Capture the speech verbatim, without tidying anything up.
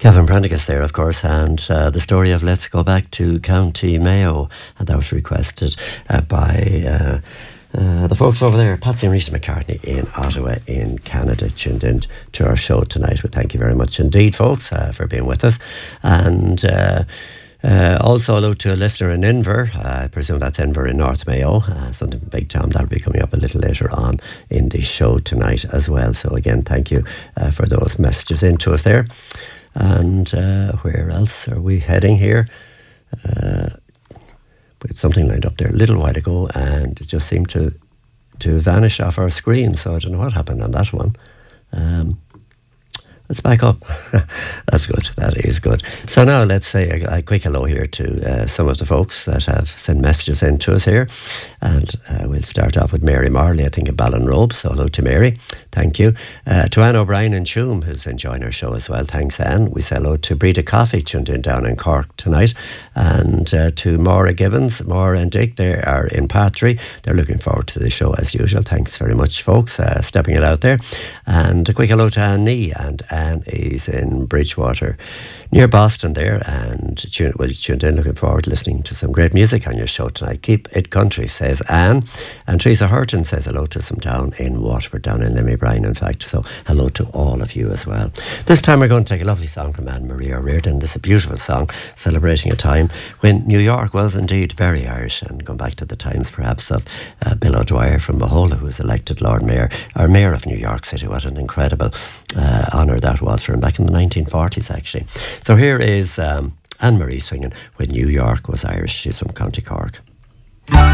Kevin Prendergast there, of course, and uh, the story of Let's Go Back to County Mayo, and that was requested uh, by uh, uh, the folks over there, Patsy and Rita McCartney in Ottawa in Canada, tuned in to our show tonight. Well, thank you very much indeed, folks, uh, for being with us. And uh, Uh, also, hello to a listener in Inver. Uh, I presume that's Inver in North Mayo. Uh, something Big Tom, that'll be coming up a little later on in the show tonight as well. So again, thank you uh, for those messages into us there. And uh, where else are we heading here? Uh, we had something lined up there a little while ago, and it just seemed to to vanish off our screen. So I don't know what happened on that one. Um, Let's back up. That's good. That is good. So now let's say a, a quick hello here to uh, some of the folks that have sent messages in to us here. And uh, we'll start off with Mary Marley, I think, in Ballinrobe. So hello to Mary. Thank you. Uh, to Anne O'Brien in Tuam, who's enjoying our show as well. Thanks, Anne. We say hello to Breda Coffee, tuned in down in Cork tonight. And uh, to Maura Gibbons. Maura and Dick, they are in Patry. They're looking forward to the show as usual. Thanks very much, folks, uh, stepping it out there. And a quick hello to Anne Nee, and Anne is in Bridgewater near Boston there, and tune, well, tuned in, looking forward to listening to some great music on your show tonight. Keep it country, says Anne. And Teresa Hurton says hello to some down in Waterford, down in Limmy Bryan, in fact. So hello to all of you as well. This time we're going to take a lovely song from Anne Marie O'Riordan. This is a beautiful song celebrating a time when New York was indeed very Irish, and going back to the times perhaps of uh, Bill O'Dwyer from Mahola, who was elected Lord Mayor, or Mayor of New York City. What an incredible uh, honour that was for him back in the nineteen forties, actually. So here is um, Anne Marie singing When New York Was Irish. She's from County Cork.